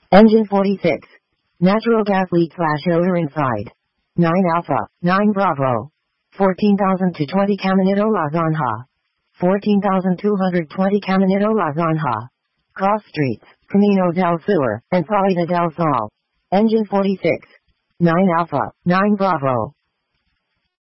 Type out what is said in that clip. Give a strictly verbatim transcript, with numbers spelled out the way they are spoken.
Engine forty-six. Natural gas leak slash oiler inside. nine Alpha, nine Bravo. fourteen thousand two hundred twenty Caminito La Zanja. fourteen thousand two hundred twenty Caminito La Zanja. Cross streets, Camino del Sur, and Salida del Sol. Engine forty-six. nine Alpha, nine Bravo.